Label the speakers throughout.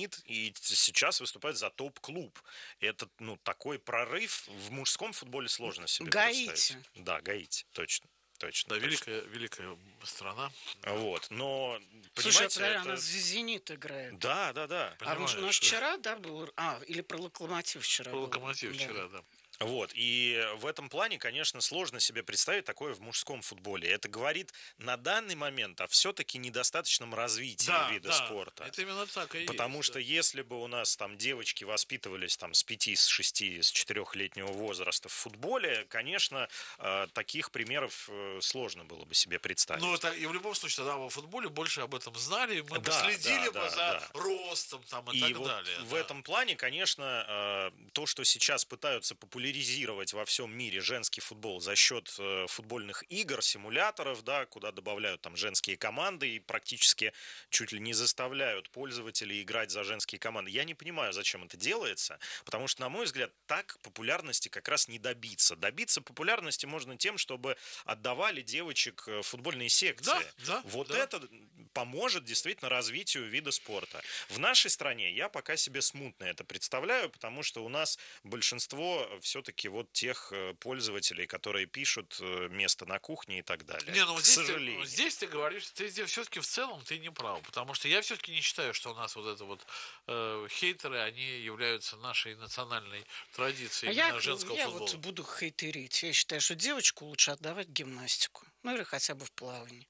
Speaker 1: «Зенит» и сейчас выступает за топ-клуб. Это, такой прорыв в мужском футболе сложно себе представить.
Speaker 2: Гаити.
Speaker 1: Да, Гаити, точно. Точно,
Speaker 3: Да,
Speaker 1: точно.
Speaker 3: великая страна.
Speaker 1: Вот, но,
Speaker 2: Слушай,
Speaker 1: понимаете,
Speaker 2: она за «Зенит» играет.
Speaker 1: Да.
Speaker 2: У нас вчера, был... или про «Локомотив» вчера был.
Speaker 3: «Локомотив» вчера, да.
Speaker 1: Вот, и в этом плане, конечно, сложно себе представить такое в мужском футболе. Это говорит на данный момент о все-таки недостаточном развитии вида спорта.
Speaker 3: Это именно так и есть.
Speaker 1: Потому что если бы у нас там девочки воспитывались там с 5, с 6, с 4-летнего возраста в футболе, конечно, таких примеров сложно было бы себе представить.
Speaker 3: Ну, это и в любом случае, тогда во футболе больше об этом знали, мы бы следили бы за ростом там, и так
Speaker 1: вот
Speaker 3: далее.
Speaker 1: В этом плане, конечно, то, что сейчас пытаются популяризировать во всем мире женский футбол за счет футбольных игр, симуляторов, да, куда добавляют там женские команды и практически чуть ли не заставляют пользователей играть за женские команды. Я не понимаю, зачем это делается, потому что, на мой взгляд, так популярности как раз не добиться. Добиться популярности можно тем, чтобы отдавали девочек в футбольные секции. Это поможет действительно развитию вида спорта. В нашей стране я пока себе смутно это представляю, потому что у нас большинство все-таки вот тех пользователей, которые пишут место на кухне и так далее. К сожалению.
Speaker 3: Здесь ты говоришь, ты здесь все-таки в целом ты не прав, потому что я все-таки не считаю, что у нас вот это вот хейтеры, они являются нашей национальной традицией женского
Speaker 2: футбола. Я
Speaker 3: вот
Speaker 2: буду хейтерить. Я считаю, что девочку лучше отдавать в гимнастику. Или хотя бы в плавание.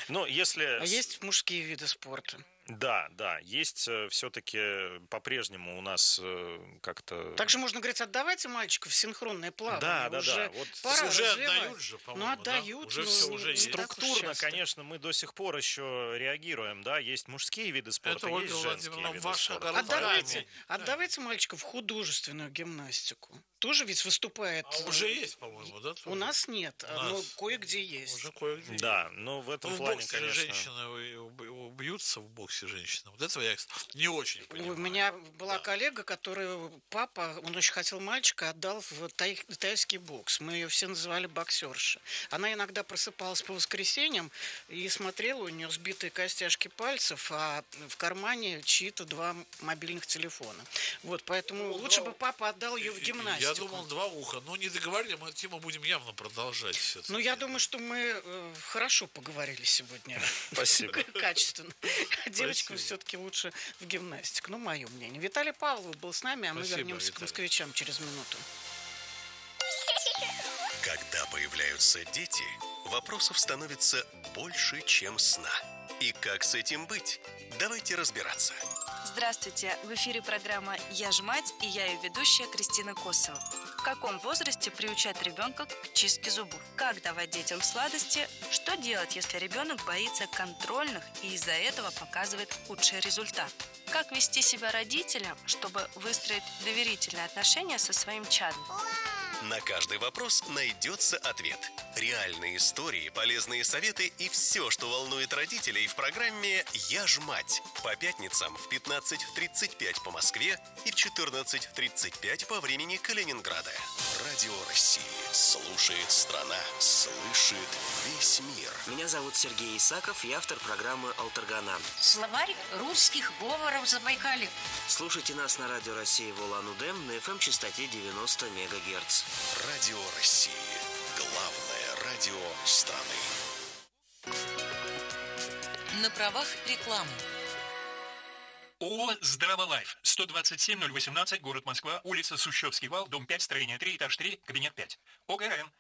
Speaker 2: А есть мужские виды спорта.
Speaker 1: Да, есть все-таки по-прежнему у нас как-то...
Speaker 2: Также можно говорить, отдавайте мальчиков в синхронное плавание.
Speaker 1: Да.
Speaker 2: Вот пора
Speaker 3: уже
Speaker 2: развивать.
Speaker 3: Отдают же, по-моему.
Speaker 2: Отдают.
Speaker 3: Уже
Speaker 1: структурно, конечно, мы до сих пор еще реагируем. Да, есть мужские виды спорта,
Speaker 3: это,
Speaker 1: есть женские виды спорта.
Speaker 2: Отдавайте мальчиков в художественную гимнастику. Тоже ведь выступает...
Speaker 3: уже есть, по-моему, да?
Speaker 2: У нас нет, но кое-где есть.
Speaker 3: Уже кое-где
Speaker 1: да, но в этом плане, конечно...
Speaker 3: В боксе женщины бьются, в боксе женщины. Вот этого я не очень понимаю.
Speaker 2: У меня была коллега, которая папа, он очень хотел мальчика, отдал в тайский бокс. Мы ее все называли боксерша. Она иногда просыпалась по воскресеньям и смотрела, у нее сбитые костяшки пальцев, а в кармане чьи-то 2 мобильных телефона. Вот, поэтому лучше бы папа отдал ее в гимнастику.
Speaker 3: Я думал, 2 уха. Но не договорили, мы эту тему будем явно продолжать.
Speaker 2: Я думаю, что мы хорошо поговорили сегодня.
Speaker 1: Спасибо.
Speaker 2: Качественно. Девочкам все-таки лучше в гимнастику. Мое мнение. Виталий Павлов был с нами, а мы вернемся к москвичам через минуту.
Speaker 4: Когда появляются дети, вопросов становится больше, чем сна. И как с этим быть? Давайте разбираться.
Speaker 5: Здравствуйте! В эфире программа «Я ж мать» и я ее ведущая Кристина Косова. В каком возрасте приучать ребенка к чистке зубов? Как давать детям сладости? Что делать, если ребенок боится контрольных и из-за этого показывает худший результат? Как вести себя родителям, чтобы выстроить доверительные отношения со своим чадом?
Speaker 4: На каждый вопрос найдется ответ. Реальные истории, полезные советы и все, что волнует родителей в программе «Я ж мать». По пятницам в 15:35 по Москве и в 14:35 по времени Калининграда. Радио России. Слушает страна. Слышит весь мир.
Speaker 6: Меня зовут Сергей Исаков, я автор программы «Алтарганан».
Speaker 7: Словарь русских говоров Забайкалья.
Speaker 6: Слушайте нас на Радио России в Улан-Удэ на FM-частоте 90 МГц.
Speaker 4: Радио России. Главное радио страны.
Speaker 8: На правах рекламы.
Speaker 9: ООО «Здраволайф», 127-018, город Москва, улица Сущевский вал, дом 5, строение 3, этаж 3, кабинет 5. ОГРН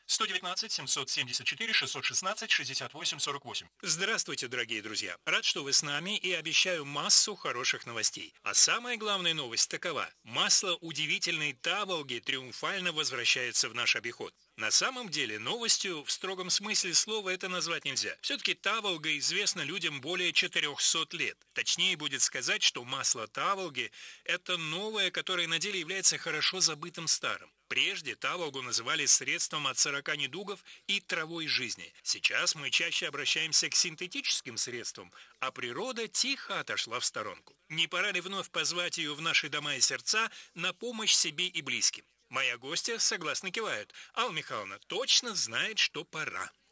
Speaker 9: 119-774-616-68-48.
Speaker 10: Здравствуйте, дорогие друзья. Рад, что вы с нами и обещаю массу хороших новостей. А самая главная новость такова. Масло удивительной таволги триумфально возвращается в наш обиход. На самом деле, новостью в строгом смысле слова это назвать нельзя. Все-таки таволга известна людям более 400 лет. Точнее будет сказать, что масло таволги – это новое, которое на деле является хорошо забытым старым. Прежде таволгу называли средством от 40 недугов и травой жизни. Сейчас мы чаще обращаемся к синтетическим средствам, а природа тихо отошла в сторонку. Не пора ли вновь позвать ее в наши дома и сердца на помощь себе и близким? Моя гостья согласно кивает. Алла Михайловна точно знает, что пора.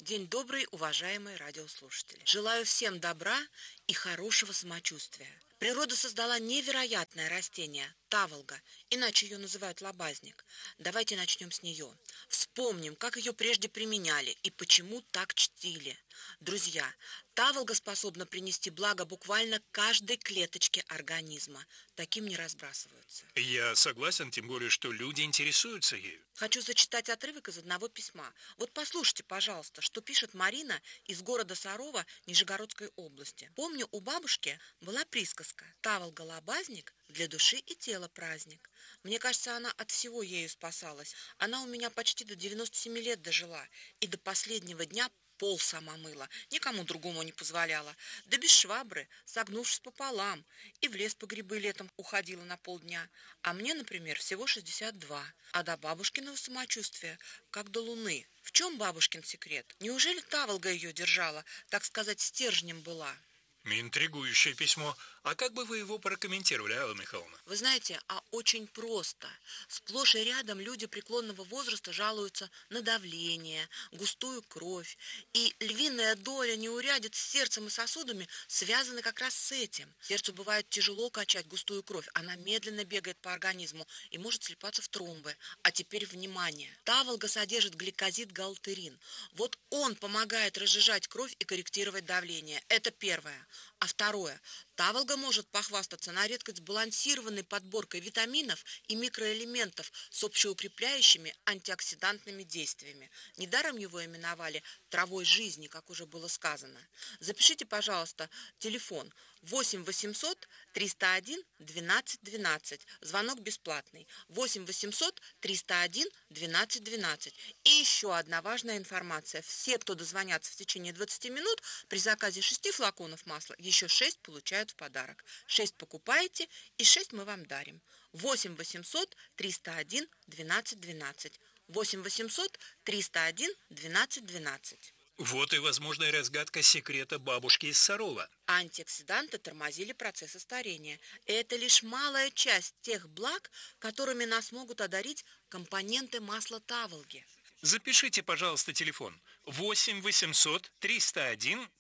Speaker 11: День добрый, уважаемые радиослушатели. Желаю всем добра и хорошего самочувствия. Природа создала невероятное растение – таволга, иначе ее называют лобазник. Давайте начнем с нее. Вспомним, как ее прежде применяли и почему так чтили. Друзья, таволга способна принести благо буквально каждой клеточке организма. Таким не разбрасываются.
Speaker 10: Я согласен, тем более, что люди интересуются ею.
Speaker 11: Хочу зачитать отрывок из одного письма. Вот послушайте, пожалуйста, что пишет Марина из города Сарова Нижегородской области. Помню, у бабушки была присказка: таволга-лобазник для души и тела праздник. Мне кажется, она от всего ею спасалась. Она у меня почти до 97 лет дожила и до последнего дня пол сама мыла, никому другому не позволяла. Да без швабры, согнувшись пополам, и в лес по грибы летом уходила на полдня. А мне, например, всего 62. А до бабушкиного самочувствия, как до луны. В чем бабушкин секрет? Неужели таволга ее держала, так сказать, стержнем была?
Speaker 10: Интригующее письмо. А как бы вы его прокомментировали, Алла Михайловна?
Speaker 11: Вы знаете, очень просто. Сплошь и рядом люди преклонного возраста жалуются на давление, густую кровь. И львиная доля неурядиц с сердцем и сосудами связаны как раз с этим. Сердцу бывает тяжело качать густую кровь. Она медленно бегает по организму и может слипаться в тромбы. А теперь внимание. Таволга содержит гликозид галтерин. Вот он помогает разжижать кровь и корректировать давление. Это первое. А второе. Таволга может похвастаться на редкость сбалансированной подборкой витаминов и микроэлементов с общеукрепляющими антиоксидантными действиями. Недаром его именовали травой жизни, как уже было сказано. Запишите, пожалуйста, телефон 8 800 301 12 12. Звонок бесплатный. 8 800 301 12 12. И еще одна важная информация. Все, кто дозвонятся в течение 20 минут, при заказе 6 флаконов масла, еще 6 получают в подарок. 6 покупаете и 6 мы вам дарим. 8 800 301 12 12. 8 800 301 12 12.
Speaker 10: Вот и возможная разгадка секрета бабушки из Сарова.
Speaker 11: Антиоксиданты тормозили процессы старения. Это лишь малая часть тех благ, которыми нас могут одарить компоненты масла таволги.
Speaker 10: Запишите, пожалуйста, телефон 8 800 301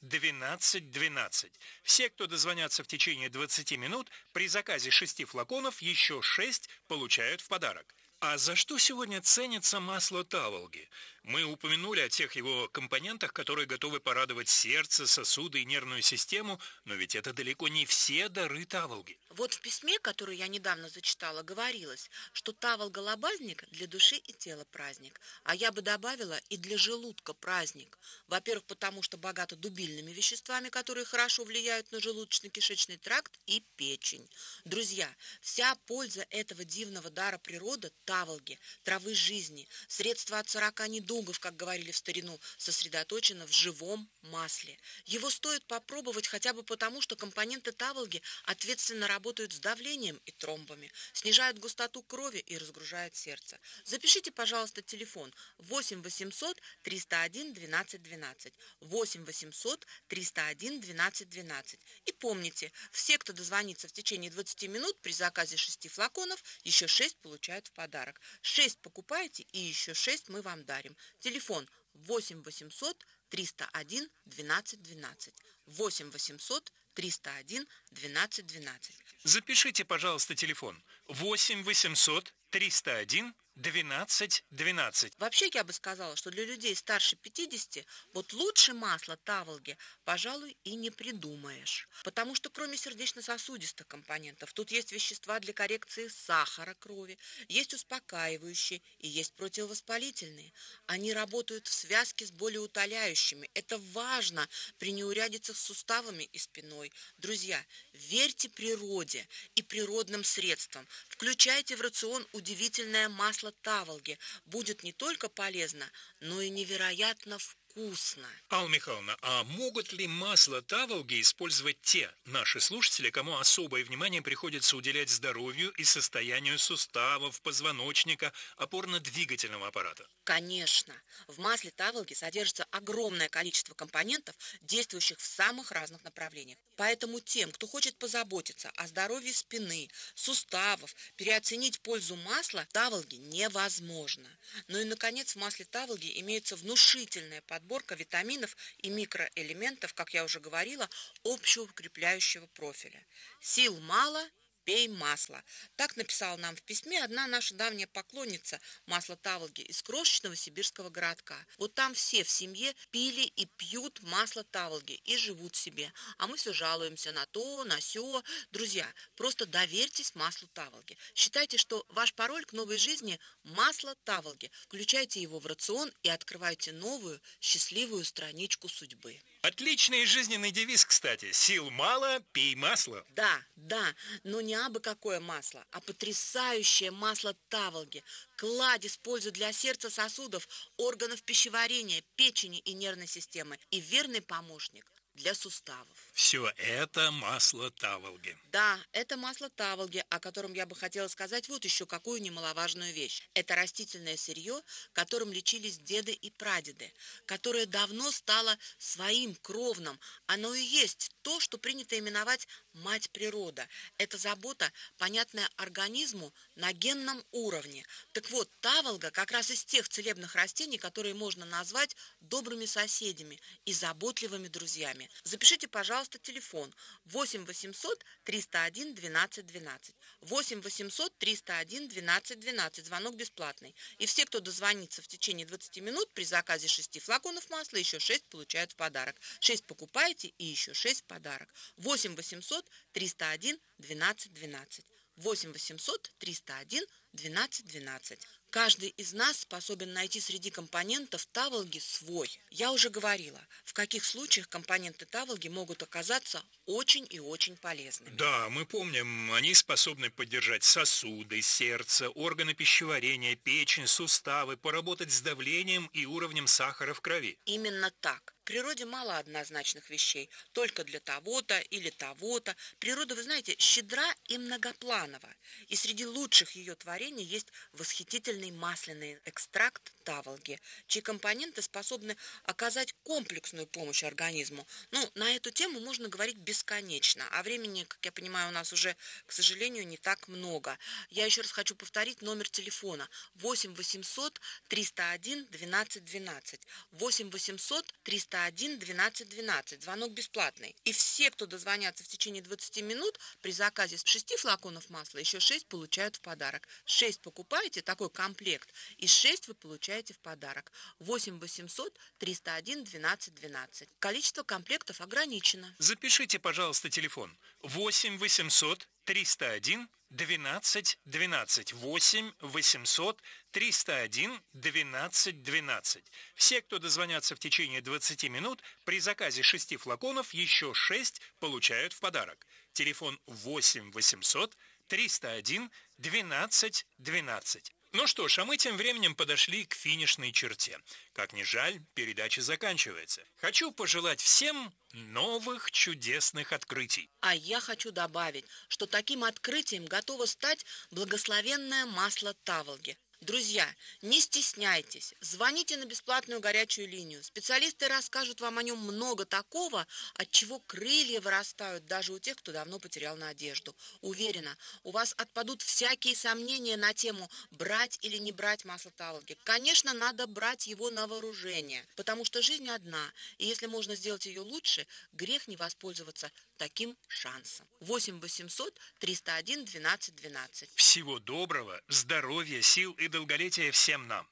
Speaker 10: 12 12. Все, кто дозвонятся в течение 20 минут, при заказе 6 флаконов еще 6 получают в подарок. А за что сегодня ценится масло таволги? Мы упомянули о тех его компонентах, которые готовы порадовать сердце, сосуды и нервную систему, но ведь это далеко не все дары таволги.
Speaker 11: Вот в письме, которое я недавно зачитала, говорилось, что таволга-лобазник для души и тела праздник, а я бы добавила и для желудка праздник. Во-первых, потому что богато дубильными веществами, которые хорошо влияют на желудочно-кишечный тракт и печень. Друзья, вся польза этого дивного дара природы, таволги, травы жизни, средства от 40 недугов, как говорили в старину, сосредоточено в живом масле. Его стоит попробовать хотя бы потому, что компоненты таволги ответственно работают с давлением и тромбами, снижают густоту крови и разгружают сердце. Запишите, пожалуйста, телефон 8 800 301 12 12. 8 800 301 12 12. И помните, все, кто дозвонится в течение 20 минут, при заказе 6 флаконов, еще 6 получают в подарок. 6 покупаете и еще 6 мы вам дарим. Телефон 8 800 301 12 12. 8 800 301 12 12.
Speaker 10: Запишите, пожалуйста, телефон 8 800 301 12 12.
Speaker 11: Вообще, я бы сказала, что для людей старше 50 вот лучше масла таволги, пожалуй, и не придумаешь. Потому что кроме сердечно-сосудистых компонентов, тут есть вещества для коррекции сахара крови, есть успокаивающие и есть противовоспалительные. Они работают в связке с болеутоляющими. Это важно при неурядицах с суставами и спиной. Друзья, верьте природе и природным средствам. Включайте в рацион удивительное масло таволги. Будет не только полезно, но и невероятно вкусно.
Speaker 10: Алла Михайловна, а могут ли масло таволги использовать те наши слушатели, кому особое внимание приходится уделять здоровью и состоянию суставов, позвоночника, опорно-двигательного аппарата?
Speaker 11: Конечно. В масле таволги содержится огромное количество компонентов, действующих в самых разных направлениях. Поэтому тем, кто хочет позаботиться о здоровье спины, суставов, переоценить пользу масла таволги невозможно. Ну и, наконец, в масле таволги имеется внушительная подборка подборка витаминов и микроэлементов, как я уже говорила, общеукрепляющего профиля. Сил мало, пей масло. Так написала нам в письме одна наша давняя поклонница масла Таволги из крошечного сибирского городка. Вот там все в семье пили и пьют масло Таволги и живут себе. А мы все жалуемся на то, на сё. Друзья, просто доверьтесь маслу Таволги. Считайте, что ваш пароль к новой жизни – масло Таволги. Включайте его в рацион и открывайте новую, счастливую страничку судьбы.
Speaker 10: Отличный жизненный девиз, кстати. Сил мало, пей масло.
Speaker 11: Да, но не абы какое масло, а потрясающее масло Таволги. Кладезь пользы для сердца, сосудов, органов пищеварения, печени и нервной системы. И верный помощник для суставов.
Speaker 10: Все это масло Таволги.
Speaker 11: Да, это масло Таволги, о котором я бы хотела сказать вот еще какую немаловажную вещь. Это растительное сырье, которым лечились деды и прадеды, которое давно стало своим кровным. Оно и есть то, что принято именовать мать природа. Это забота, понятная организму на генном уровне. Так вот, Таволга как раз из тех целебных растений, которые можно назвать добрыми соседями и заботливыми друзьями. Запишите, пожалуйста, телефон 8 800 301 12 12. 8 800 301 12 12. Звонок бесплатный. И все, кто дозвонится в течение 20 минут, при заказе 6 флаконов масла, еще 6 получают в подарок. 6 покупаете и еще 6 в подарок. 8 800 301 12 12. 8 800 301 12 12. Каждый из нас способен найти среди компонентов Таволги свой. Я уже говорила, в каких случаях компоненты Таволги могут оказаться очень и очень полезными.
Speaker 10: Да, мы помним, они способны поддержать сосуды, сердце, органы пищеварения, печень, суставы, поработать с давлением и уровнем сахара в крови.
Speaker 11: Именно так. В природе мало однозначных вещей, только для того-то или того-то. Природа, вы знаете, щедра и многопланова. И среди лучших ее творений есть восхитительный масляный экстракт Таволги, чьи компоненты способны оказать комплексную помощь организму. На эту тему можно говорить бесконечно, а времени, как я понимаю, у нас уже, к сожалению, не так много. Я еще раз хочу повторить номер телефона 8 800 301 12 12. 8 800 301 12 12. Звонок бесплатный. И все, кто дозвонятся в течение 20 минут, при заказе 6 флаконов масла еще 6 получают в подарок. 6 покупаете, такой комплект, и 6 вы получаете в подарок. 8 800 301 12 12. Количество комплектов ограничено.
Speaker 10: Запишите, пожалуйста, телефон 8 800 301 12 12. 8 800 301 12 12. Все, кто дозвонятся в течение 20 минут, при заказе 6 флаконов еще 6 получают в подарок. Телефон 8 800 301 12 12. Ну что ж, а мы тем временем подошли к финишной черте. Как ни жаль, передача заканчивается. Хочу пожелать всем новых чудесных открытий.
Speaker 11: А я хочу добавить, что таким открытием готово стать благословенное масло Таволги. Друзья, не стесняйтесь, звоните на бесплатную горячую линию. Специалисты расскажут вам о нем много такого, от чего крылья вырастают даже у тех, кто давно потерял надежду. Уверена, у вас отпадут всякие сомнения на тему брать или не брать масло Таволги. Конечно, надо брать его на вооружение, потому что жизнь одна, и если можно сделать ее лучше, грех не воспользоваться таким шансом. 8 800 301 12 12.
Speaker 10: Всего доброго, здоровья, сил и долголетия всем нам.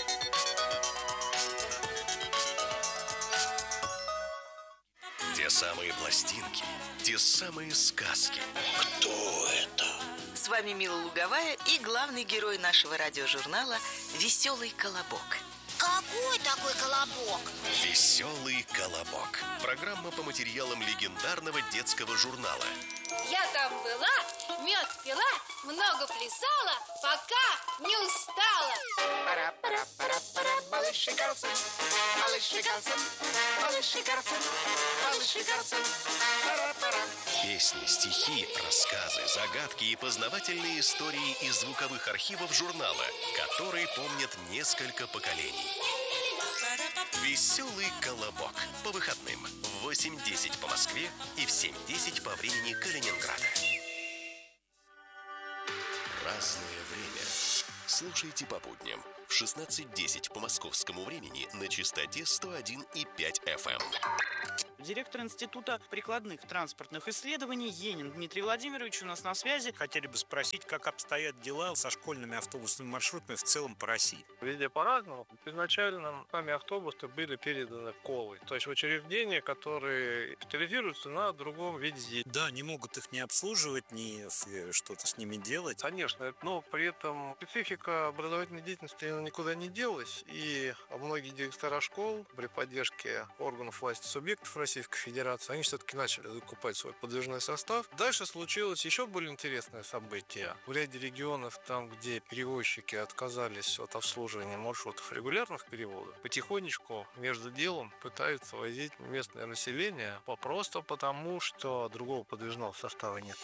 Speaker 4: Те самые пластинки, те самые сказки.
Speaker 6: Кто это?
Speaker 12: С вами Мила Луговая и главный герой нашего радиожурнала «Веселый колобок».
Speaker 13: Какой такой колобок?
Speaker 4: «Веселый колобок». Программа по материалам легендарного детского журнала.
Speaker 14: Я там была, мед пила, много плясала, пока не устала.
Speaker 15: Пара-пара-пара-пара, малыш и Карлсон, малыш и Карлсон, малыш и Карлсон, малыш и Карлсон, пара-пара.
Speaker 4: Песни, стихи, рассказы, загадки и познавательные истории из звуковых архивов журнала, которые помнят несколько поколений. «Веселый колобок» по выходным в 8:10 по Москве и в 7:10 по времени Калининграда. Разное время. Слушайте по будням в 16:10 по московскому времени на частоте 101,5 FM.
Speaker 16: Директор Института прикладных транспортных исследований Енин Дмитрий Владимирович у нас на связи.
Speaker 17: Хотели бы спросить, как обстоят дела со школьными автобусными маршрутами в целом по России?
Speaker 18: Везде по-разному. Изначально сами автобусы были переданы Колой, то есть в учреждения, которые специализируются на другом виде.
Speaker 17: Да, не могут их не обслуживать, ни что-то с ними делать.
Speaker 18: Конечно, но при этом специфика образовательной деятельности никуда не делась, и многие директора школ при поддержке органов власти субъектов Российской Федерации, они все-таки начали закупать свой подвижной состав. Дальше случилось еще более интересное событие. В ряде регионов, там, где перевозчики отказались от обслуживания маршрутов регулярных переводов, потихонечку между делом пытаются возить местное население просто потому, что другого подвижного состава нет.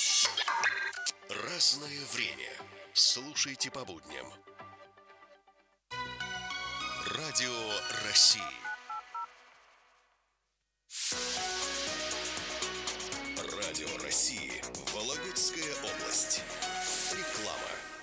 Speaker 4: Разное время. Слушайте по будням. Радио России. Радио России. Вологодская область. Реклама.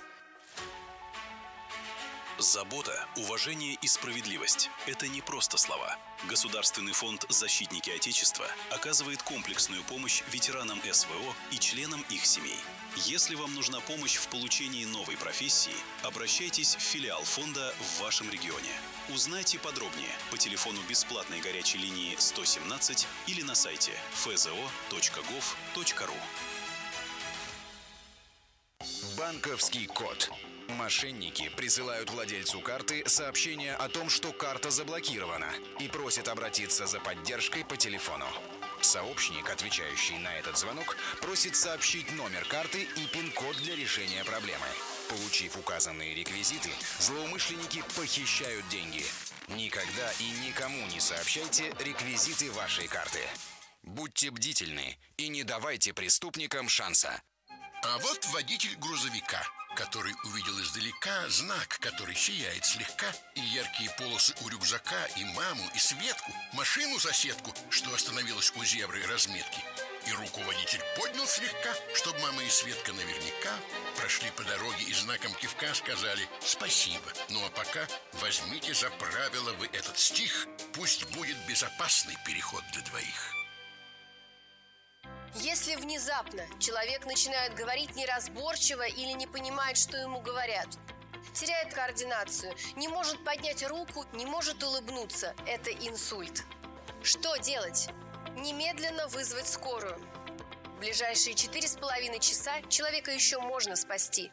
Speaker 19: Забота, уважение и справедливость – это не просто слова. Государственный фонд «Защитники Отечества» оказывает комплексную помощь ветеранам СВО и членам их семей. Если вам нужна помощь в получении новой профессии, обращайтесь в филиал фонда в вашем регионе. Узнайте подробнее по телефону бесплатной горячей линии 117 или на сайте fzo.gov.ru.
Speaker 20: Банковский код. Мошенники присылают владельцу карты сообщение о том, что карта заблокирована, и просят обратиться за поддержкой по телефону. Сообщник, отвечающий на этот звонок, просит сообщить номер карты и пин-код для решения проблемы. Получив указанные реквизиты, злоумышленники похищают деньги. Никогда и никому не сообщайте реквизиты вашей карты. Будьте бдительны и не давайте преступникам шанса.
Speaker 21: А вот водитель грузовика, который увидел издалека знак, который сияет слегка, и яркие полосы у рюкзака, и маму, и Светку, машину-соседку, что остановилась у зебры разметки. И руку водитель поднял слегка, чтобы мама и Светка наверняка прошли по дороге и знаком кивка сказали «спасибо». Ну а пока возьмите за правило вы этот стих, пусть будет безопасный переход для двоих.
Speaker 22: Если внезапно человек начинает говорить неразборчиво или не понимает, что ему говорят, теряет координацию, не может поднять руку, не может улыбнуться, это инсульт. Что делать? Немедленно вызвать скорую. В ближайшие 4,5 часа человека еще можно спасти.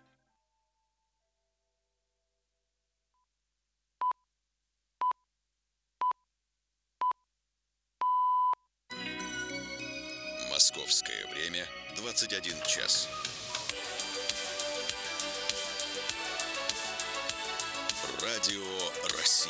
Speaker 4: Московское время 21 час. Радио России.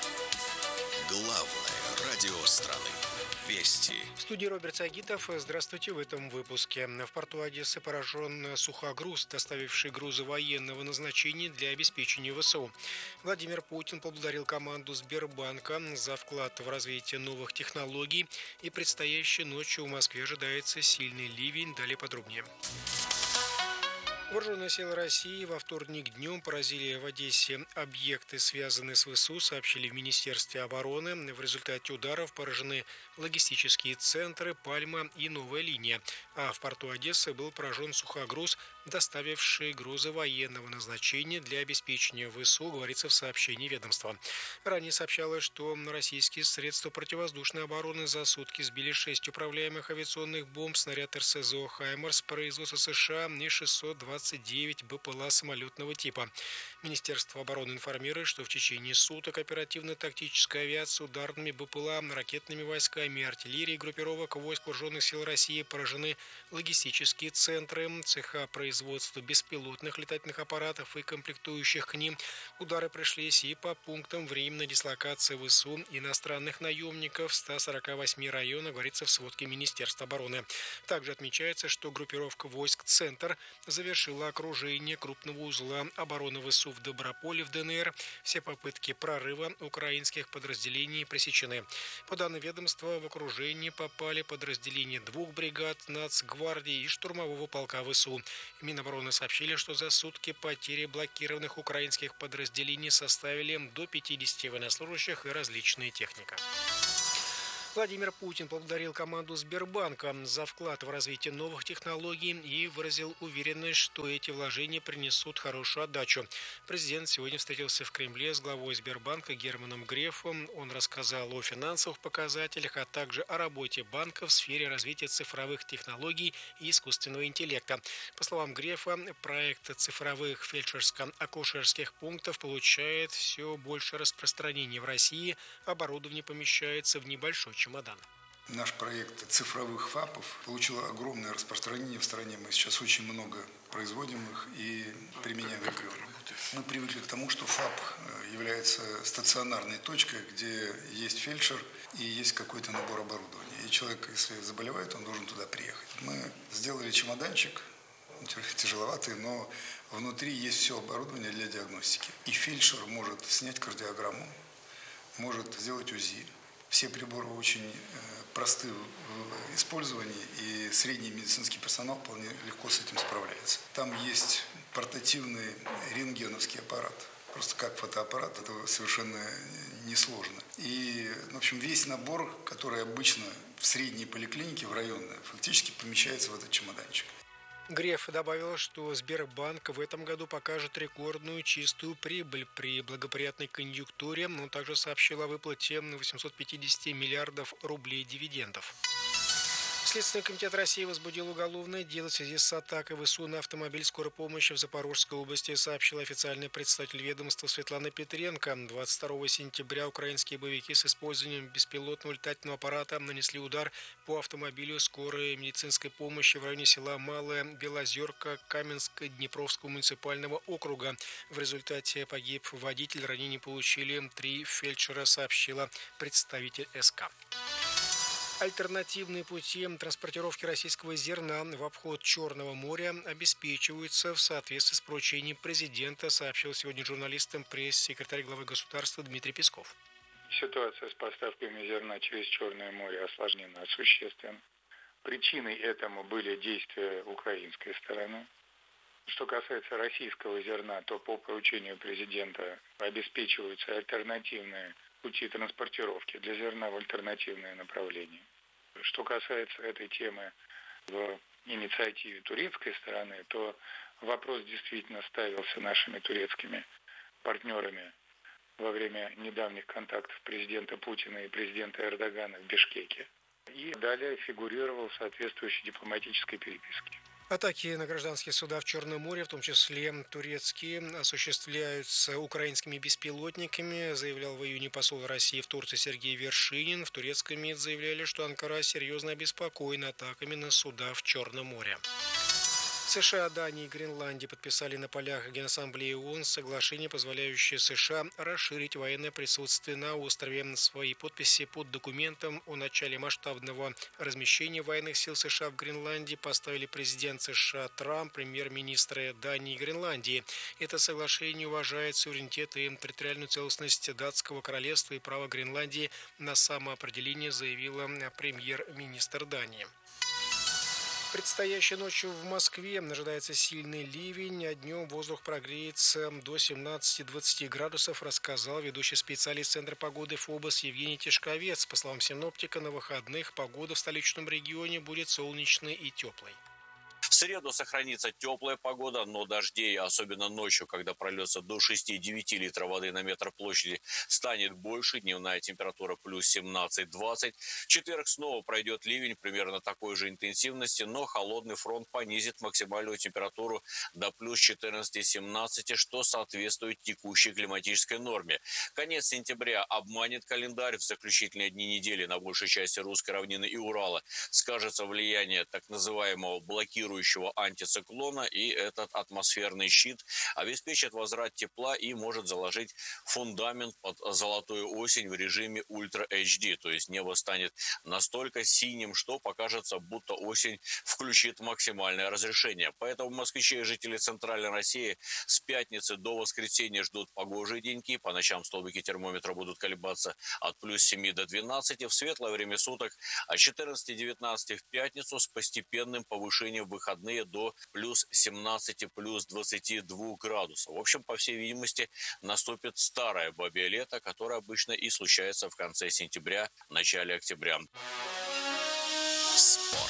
Speaker 4: Главное радио страны. Вести.
Speaker 23: В студии Роберт Сагитов. Здравствуйте. В этом выпуске. В порту Одессы поражен сухогруз, доставивший грузы военного назначения для обеспечения ВСУ. Владимир Путин поблагодарил команду Сбербанка за вклад в развитие новых технологий. И предстоящей ночью в Москве ожидается сильный ливень. Далее подробнее. Вооруженные силы России во вторник днем поразили в Одессе объекты, связанные с ВСУ, сообщили в Министерстве обороны. В результате ударов поражены логистические центры, Пальма и Новая линия. А в порту Одессы был поражен сухогруз, доставивший грузы военного назначения для обеспечения ВСУ, говорится в сообщении ведомства. Ранее сообщалось, что российские средства противовоздушной обороны за сутки сбили 6 управляемых авиационных бомб, снаряд РСЗО «Хаймарс» производства США и 629 БПЛА самолетного типа. Министерство обороны информирует, что в течение суток оперативно-тактическая авиация, ударными БПЛА, ракетными войсками и артиллерией группировок войск вооруженных сил России поражены логистические центры, цеха производства беспилотных летательных аппаратов и комплектующих к ним. Удары пришлись и по пунктам временной дислокации ВСУ иностранных наемников в 148 районах, говорится в сводке Министерства обороны. Также отмечается, что группировка войск «Центр» завершила окружение крупного узла обороны ВСУ в Доброполе в ДНР. Все попытки прорыва украинских подразделений пресечены. По данным ведомства, в окружение попали подразделения 2 бригад Нацгвардии и штурмового полка ВСУ. В Минобороны сообщили, что за сутки потери блокированных украинских подразделений составили до 50 военнослужащих и различная техника. Владимир Путин поблагодарил команду Сбербанка за вклад в развитие новых технологий и выразил уверенность, что эти вложения принесут хорошую отдачу. Президент сегодня встретился в Кремле с главой Сбербанка Германом Грефом. Он рассказал о финансовых показателях, а также о работе банка в сфере развития цифровых технологий и искусственного интеллекта. По словам Грефа, проект цифровых фельдшерско-акушерских пунктов получает все больше распространения в России. Оборудование помещается в небольшой чемодан.
Speaker 1: Наш проект цифровых ФАПов получил огромное распространение в стране. Мы сейчас очень много производим их и применяем в регионах. Мы привыкли к тому, что ФАП является стационарной точкой, где есть фельдшер и есть какой-то набор оборудования. И человек, если заболевает, он должен туда приехать. Мы сделали чемоданчик, тяжеловатый, но внутри есть все оборудование для диагностики. И фельдшер может снять кардиограмму, может сделать УЗИ. Все приборы очень просты в использовании, и средний медицинский персонал вполне легко с этим справляется. Там есть портативный рентгеновский аппарат. Просто как фотоаппарат, это совершенно несложно. И, в общем, весь набор, который обычно в средней поликлинике, в районной, фактически помещается в этот чемоданчик.
Speaker 23: Греф добавил, что Сбербанк в этом году покажет рекордную чистую прибыль при благоприятной конъюнктуре. Он также сообщил о выплате 850 миллиардов рублей дивидендов. Следственный комитет России возбудил уголовное дело в связи с атакой ВСУ на автомобиль скорой помощи в Запорожской области, сообщил официальный представитель ведомства Светлана Петренко. 22 сентября украинские боевики с использованием беспилотного летательного аппарата нанесли удар по автомобилю скорой медицинской помощи в районе села Малая Белозерка Каменско-Днепровского муниципального округа. В результате погиб водитель, ранения получили 3 фельдшера, сообщила представитель СК. Альтернативные пути транспортировки российского зерна в обход Черного моря обеспечиваются в соответствии с поручением президента, сообщил сегодня журналистам пресс-секретарь главы государства Дмитрий Песков.
Speaker 2: Ситуация с поставками зерна через Черное море осложнена существенно. Причиной этому были действия украинской стороны. Что касается российского зерна, то по поручению президента обеспечиваются альтернативные пути транспортировки для зерна в альтернативное направление. Что касается этой темы в инициативе турецкой стороны, то вопрос действительно ставился нашими турецкими партнерами во время недавних контактов президента Путина и президента Эрдогана в Бишкеке. И далее фигурировал в соответствующей дипломатической переписке.
Speaker 23: Атаки на гражданские суда в Черном море, в том числе турецкие, осуществляются украинскими беспилотниками, заявлял в июне посол России в Турции Сергей Вершинин. В турецком МИД заявляли, что Анкара серьезно обеспокоена атаками на суда в Черном море. США, Дания и Гренландия подписали на полях Генассамблеи ООН соглашение, позволяющее США расширить военное присутствие на острове. Свои подписи под документом о начале масштабного размещения военных сил США в Гренландии поставили президент США Трамп, премьер-министры Дании и Гренландии. Это соглашение уважает суверенитет и территориальную целостность датского королевства и право Гренландии на самоопределение, заявила премьер-министр Дании. Предстоящей ночью в Москве ожидается сильный ливень, а днем воздух прогреется до 17-20 градусов, рассказал ведущий специалист Центра погоды ФОБОС Евгений Тишковец. По словам синоптика, на выходных погода в столичном регионе будет солнечной и теплой.
Speaker 3: В среду сохранится теплая погода, но дождей, особенно ночью, когда прольется до 6-9 литров воды на метр площади, станет больше. Дневная температура плюс 17-20. В четверг снова пройдет ливень примерно такой же интенсивности, но холодный фронт понизит максимальную температуру до плюс 14-17, что соответствует текущей климатической норме. Конец сентября обманет календарь. В заключительные дни недели на большей части русской равнины и Урала скажется влияние так называемого блокирующего антициклона, и этот атмосферный щит обеспечит возврат тепла и может заложить фундамент под золотую осень в режиме Ультра HD, то есть небо станет настолько синим, что покажется, будто осень включит максимальное разрешение. Поэтому москвичи и жители Центральной России с пятницы до воскресенья ждут погожие деньки. По ночам столбики термометра будут колебаться от плюс 7 до 12, в светлое время суток от 14-19 в пятницу с постепенным повышением выходных выходные до плюс 17, плюс 22 градусов. В общем, по всей видимости, наступит старое бабье лето, которое обычно и случается в конце сентября, начале октября.
Speaker 20: Спорт.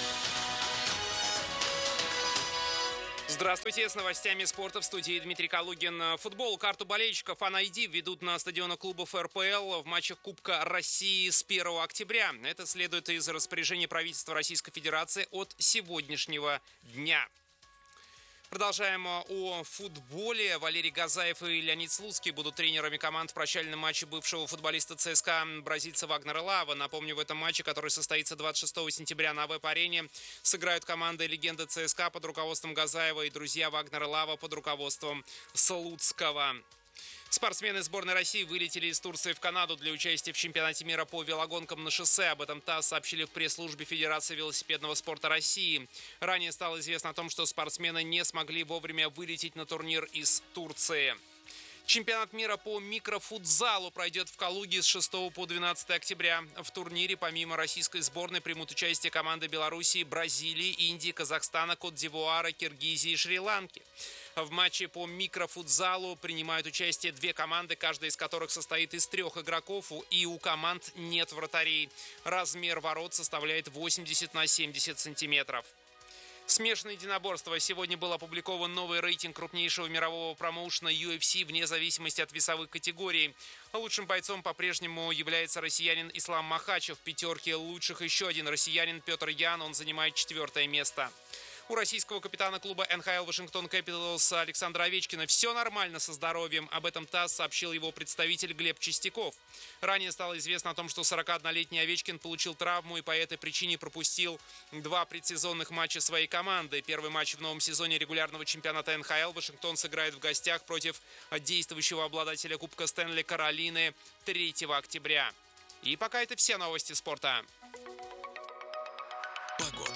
Speaker 5: Здравствуйте, с новостями спорта в студии Дмитрий Калугин. Футбол. Карту болельщиков FanID ведут на стадионах клубов РПЛ в матчах Кубка России с 1 октября. Это следует из распоряжения правительства Российской Федерации от сегодняшнего дня. Продолжаем о футболе. Валерий Газаев и Леонид Слуцкий будут тренерами команд в прощальном матче бывшего футболиста ЦСКА бразильца Вагнера Лава. Напомню, в этом матче, который состоится 26 сентября на веб-арене, сыграют команды легенды ЦСКА под руководством Газаева и друзья Вагнера Лава под руководством Слуцкого. Спортсмены сборной России вылетели из Турции в Канаду для участия в чемпионате мира по велогонкам на шоссе. Об этом ТАСС сообщили в пресс-службе Федерации велосипедного спорта России. Ранее стало известно о том, что спортсмены не смогли вовремя вылететь на турнир из Турции. Чемпионат мира по микрофутзалу пройдет в Калуге с 6 по 12 октября. В турнире помимо российской сборной примут участие команды Белоруссии, Бразилии, Индии, Казахстана, Кот-д'Ивуара, Киргизии и Шри-Ланки. В матче по микрофутзалу принимают участие две команды, каждая из которых состоит из 3 игроков, и у команд нет вратарей. Размер ворот составляет 80 на 70 сантиметров. Смешанные единоборства. Сегодня был опубликован новый рейтинг крупнейшего мирового промоушена UFC вне зависимости от весовых категорий. Лучшим бойцом по-прежнему является россиянин Ислам Махачев. В пятерке лучших еще один россиянин Петр Ян. Он занимает 4-е место. У российского капитана клуба НХЛ Вашингтон Кэпиталс Александра Овечкина все нормально со здоровьем. Об этом ТАСС сообщил его представитель Глеб Чистяков. Ранее стало известно о том, что 41-летний Овечкин получил травму и по этой причине пропустил 2 предсезонных матча своей команды. Первый матч в новом сезоне регулярного чемпионата НХЛ Вашингтон сыграет в гостях против действующего обладателя Кубка Стэнли Каролины 3 октября. И пока это все новости спорта.
Speaker 20: Погода.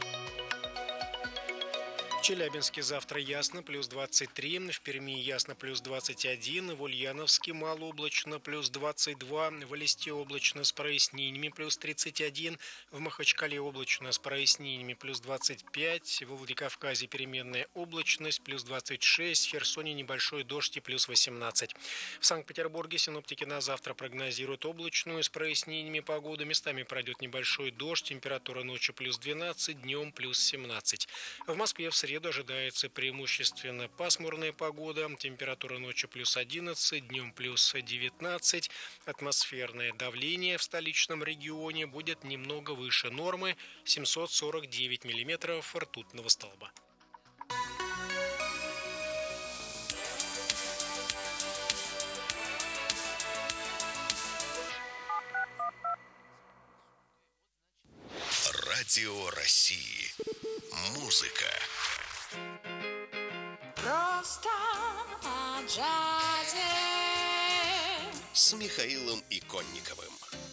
Speaker 23: В Челябинске завтра ясно, плюс 23, в Перми ясно, плюс 21, в Ульяновске малооблачно, плюс 22, в Элисте облачно с прояснениями, плюс 31, в Махачкале облачно с прояснениями, плюс 25, в Владикавказе переменная облачность, плюс 26, в Херсоне небольшой дождь и плюс 18. В Санкт-Петербурге синоптики на завтра прогнозируют облачную с прояснениями погоду, местами пройдет небольшой дождь, температура ночью плюс 12, днем плюс 17. В Москве в среду ожидается преимущественно пасмурная погода, температура ночью плюс 11, днем плюс 19. Атмосферное давление в столичном регионе будет немного выше нормы 749 миллиметров ртутного столба.
Speaker 4: Радио России. Музыка.
Speaker 15: Просто о джазе.
Speaker 4: С Михаилом Иконниковым.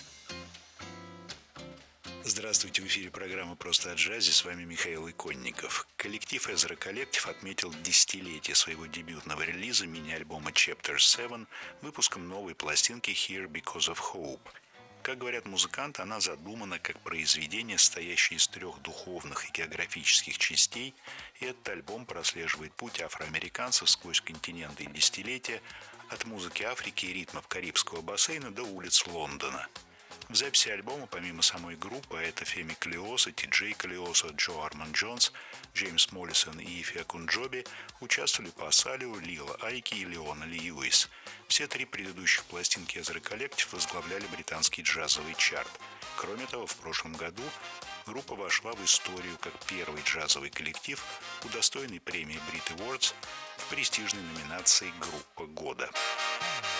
Speaker 7: Здравствуйте, в эфире программа «Просто о джазе», с вами Михаил Иконников. Коллектив Ezra Collective отметил 10-летие своего дебютного релиза мини-альбома Chapter 7 выпуском новой пластинки Here Because of Hope. Как говорят музыканты, она задумана как произведение, состоящее из 3 духовных и географических частей, и этот альбом прослеживает путь афроамериканцев сквозь континенты и десятилетия, от музыки Африки и ритмов Карибского бассейна до улиц Лондона. В записи альбома, помимо самой группы, это Феми Калиоса, Ти-Джей Калиоса, Джо Арман Джонс, Джеймс Моллисон и Ифи Акунджоби участвовали Пасалио, Лила Айки и Леона Льюис. Все 3 предыдущих пластинки Ezra Collective возглавляли британский джазовый чарт. Кроме того, в прошлом году группа вошла в историю как первый джазовый коллектив, удостоенный премии Brit Awards в престижной номинации «Группа года».